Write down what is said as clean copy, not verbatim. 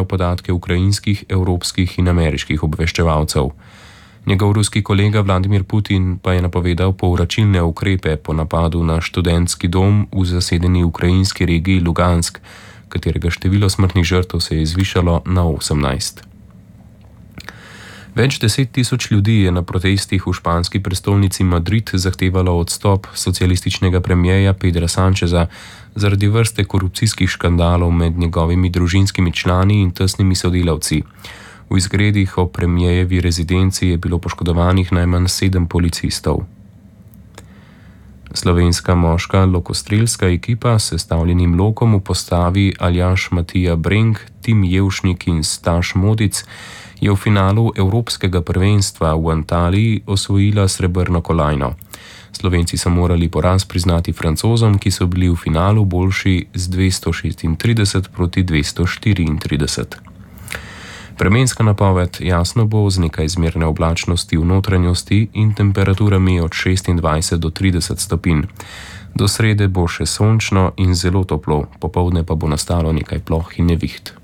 navajal podatke ukrajinskih, evropskih in ameriških obveščevalcev. Njegov ruski kolega Vladimir Putin pa je napovedal povračilne ukrepe po napadu na študentski dom v zasedeni ukrajinski regiji Lugansk, katerega število smrtnih žrtev se je zvišalo na 18. Več 10.000 ljudi je na protestih v španski prestolnici Madrid zahtevalo odstop socialističnega premierja Pedra Sancheza zaradi vrste korupcijskih škandalov med njegovimi družinskimi člani in tesnimi sodelavci. V izgredih o premierjevi rezidenci je bilo poškodovanih najmanj 7 policistov. Slovenska moška lokostrelska ekipa s sestavljenim lokom v postavi Aljaž Matija Brenk, Tim Jevšnik in Staš Modic je v finalu Evropskega prvenstva v Antaliji osvojila srebrno kolajno. Slovenci so morali poraz priznati Francozom, ki so bili v finalu boljši z 236 proti 234. Vremenska napoved: jasno bo z nekaj zmerne oblačnosti v notranjosti in temperaturami od 26 do 30 stopinj. Do srede bo še sončno in zelo toplo, popoldne pa bo nastalo nekaj ploh in neviht.